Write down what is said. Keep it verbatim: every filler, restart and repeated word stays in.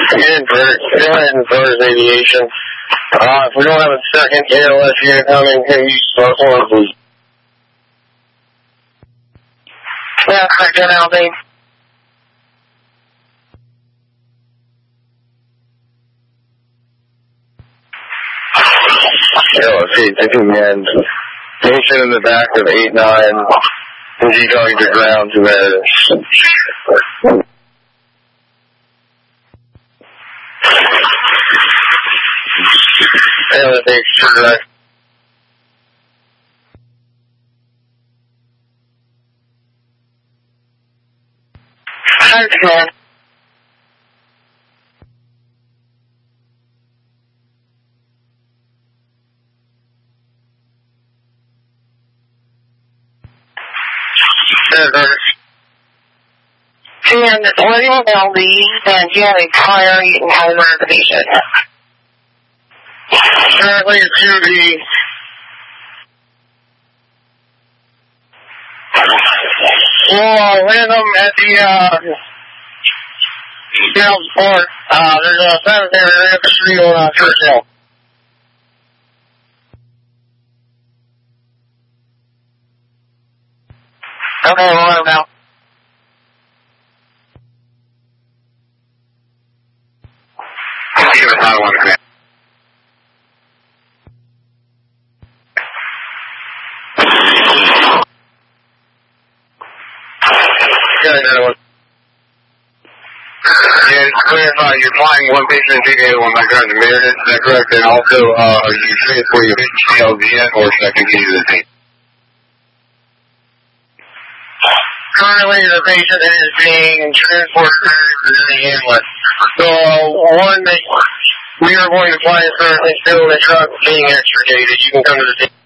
Good, Bert. Go ahead and Flores Aviation. Uh, if we don't have a second A L S unit coming, can you start one, please? Yeah, correct, N L B. L S eight, I command. Station in the back of eight nine. And G going to ground to there. L S eight, correct. Hi, command. And William L B, and do you have a prior Eaton home reservation? Currently it's to the well, rhythm at the uh Gerald Sport. Uh there's a seventh area at the street on uh, Churchill. Okay, we'll now. Give us how I want to command. And to clarify, you're flying one patient T A one background to Meredith, is that correct? And also, uh, are you transferring your patient to L V N or should I continue the team? Currently, the patient is being transported to the inlet. So, one that we are going to fly is currently still in the truck being extricated. You can come to the team.